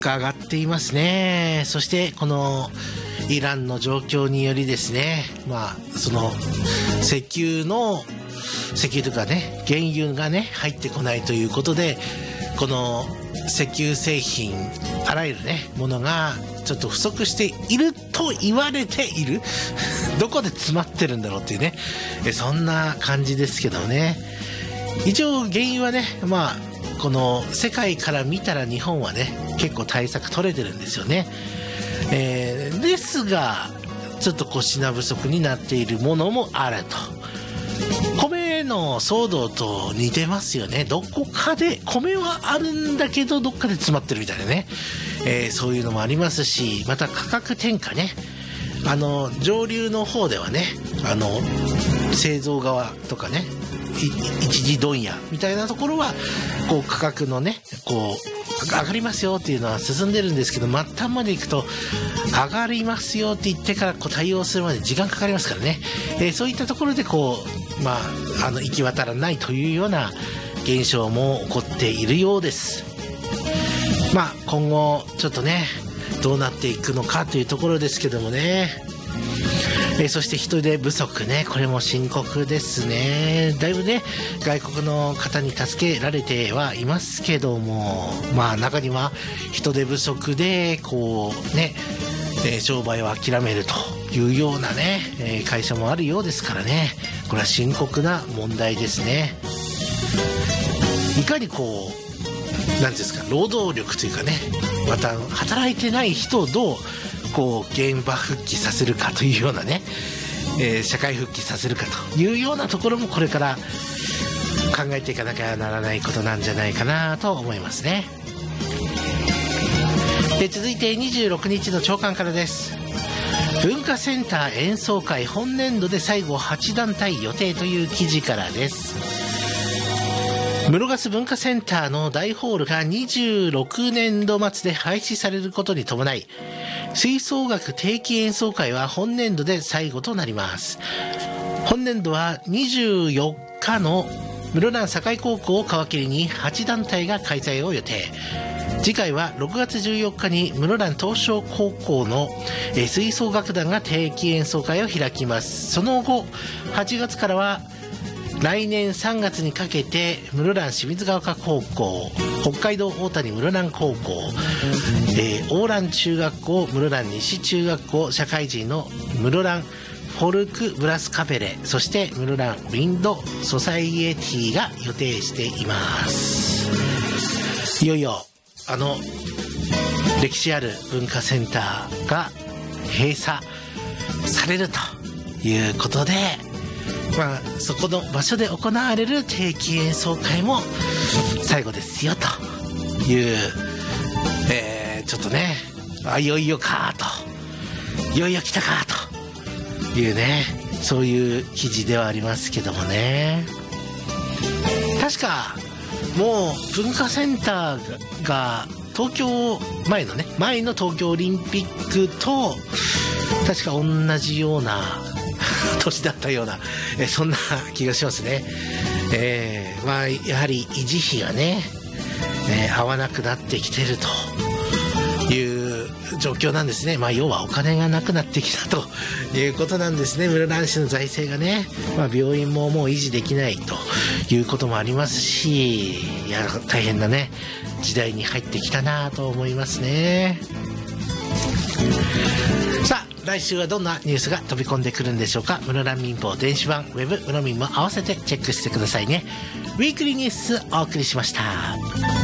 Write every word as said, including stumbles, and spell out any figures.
価上がっていますね。そしてこのイランの状況によりですね、まあその石油の石油とかね、原油がね入ってこないということで、この石油製品あらゆるねものがちょっと不足していると言われているどこで詰まってるんだろうっていうね、えそんな感じですけどね。一応原油はね、まあこの世界から見たら日本はね結構対策取れてるんですよね。えー、ですがちょっとこう品不足になっているものもあると。米の騒動と似てますよね。どこかで米はあるんだけどどっかで詰まってるみたいなね、えー、そういうのもありますし、また価格転嫁ね、あの上流の方ではね、あの製造側とかね、一時問屋みたいなところはこう価格のねこう上がりますよっていうのは進んでるんですけど、末端まで行くと上がりますよって言ってからこう対応するまで時間かかりますからね、えー、そういったところでこうまああの行き渡らないというような現象も起こっているようです。まあ今後ちょっとねどうなっていくのかというところですけどもね。えー、そして人手不足ね、これも深刻ですね。だいぶね外国の方に助けられてはいますけども、まあ中には人手不足でこうね、えー、商売を諦めるというようなね、えー、会社もあるようですからね、これは深刻な問題ですね。いかにこうなんですか、労働力というかね、また働いてない人をどうこう現場復帰させるかというようなね、えー、社会復帰させるかというようなところもこれから考えていかなきゃならないことなんじゃないかなと思いますね。で続いてにじゅうろくにちの朝刊からです。文化センター演奏会本年度で最後はちだんたい予定という記事からです。室賀文化センターの大ホールがにじゅうろくねんど末で廃止されることに伴い、吹奏楽定期演奏会は本年度で最後となります。本年度はにじゅうよっかの室蘭境高校を皮切りにはちだんたいが開催を予定。次回はろくがつじゅうよっかに室蘭東照高校の吹奏楽団が定期演奏会を開きます。その後はちがつからは来年さんがつにかけて室蘭清水ヶ丘高校、北海道大谷室蘭高校、えー、大蘭中学校、室蘭西中学校、社会人の室蘭フォルクブラスカペレ、そして室蘭ウィンドソサイエティが予定しています。いよいよあの歴史ある文化センターが閉鎖されるということで、まあ、そこの場所で行われる定期演奏会も最後ですよという、えー、ちょっとね、あいよいよかと、いよいよ来たかというね、そういう記事ではありますけどもね。確かもう文化センターが東京前のね前の東京オリンピックと確か同じような年だったような、えそんな気がしますね。えー、まあやはり維持費がね、えー、合わなくなってきてるという状況なんですね。まあ要はお金がなくなってきたということなんですね。室蘭市の財政がね、まあ、病院ももう維持できないということもありますし、いや大変なね時代に入ってきたなと思いますね。さあ来週はどんなニュースが飛び込んでくるんでしょうか。室蘭民放電子版ウェブ室民も合わせてチェックしてくださいね。ウィークリーニュースお送りしました。